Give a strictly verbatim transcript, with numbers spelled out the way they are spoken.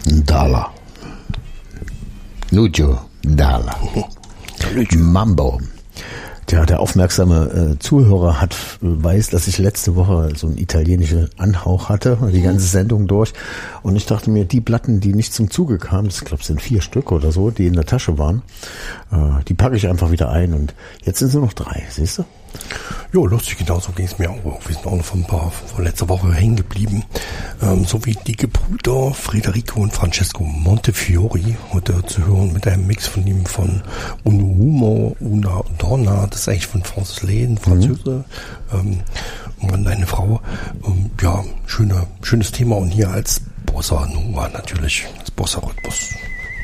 Dala. Lucio Dalla. Mambo. Tja, der aufmerksame äh, Zuhörer hat weiß, dass ich letzte Woche so einen italienischen Anhauch hatte, die ganze Sendung durch. Und ich dachte mir, die Platten, die nicht zum Zuge kamen, ich glaube, es sind vier Stück oder so, die in der Tasche waren, äh, die packe ich einfach wieder ein. Und jetzt sind es nur noch drei, siehst du? Jo, lustig, genauso ging es mir auch. Wir sind auch noch von ein paar von letzter Woche hängen geblieben. Ähm, so wie die Gebrüder Federico und Francesco Montefiori heute zu hören mit einem Mix von ihm von Un Humo, Una Donna, das ist eigentlich von Francis Lehn, Französe, mhm. ähm, und eine Frau. Ähm, ja, schöne, schönes Thema und hier als Bossa Nova natürlich, als Bossa Rhythmus.